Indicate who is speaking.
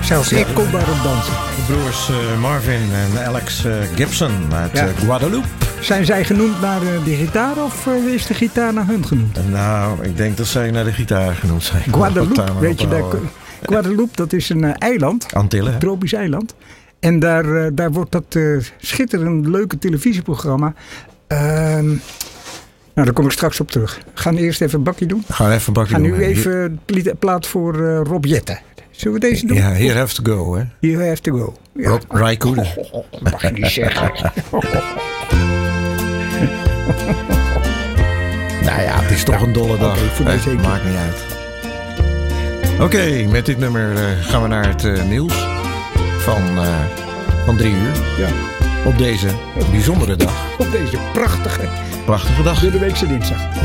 Speaker 1: Zelfs ik kon daarop dansen.
Speaker 2: De broers Marvin en Alex Gibson uit Guadeloupe.
Speaker 1: Zijn zij genoemd naar de gitaar of is de gitaar naar hun genoemd?
Speaker 2: Nou, ik denk dat zij naar de gitaar genoemd zijn.
Speaker 1: Guadeloupe, weet je, Guadeloupe, dat is een eiland.
Speaker 2: Antillen.
Speaker 1: Een tropisch eiland. En daar wordt dat schitterend leuke televisieprogramma. Nou, daar kom ik straks op terug. We gaan eerst even een bakje doen.
Speaker 2: Gaan even een bakje
Speaker 1: doen.
Speaker 2: Nu
Speaker 1: even plaat voor Rob Jetten. Zullen we deze doen?
Speaker 2: Ja, Here Have To Go, hè?
Speaker 1: Here Have To Go. Ja.
Speaker 2: Rob Raikkonen.
Speaker 1: Mag je niet zeggen.
Speaker 2: Nou ja, het is toch een dolle dag. Maakt niet uit. Oké, met dit nummer gaan we naar het nieuws van 3 uur.
Speaker 1: Ja.
Speaker 2: Op deze bijzondere dag.
Speaker 1: Op deze prachtige
Speaker 2: dag.
Speaker 1: Door de weekse dinsdag.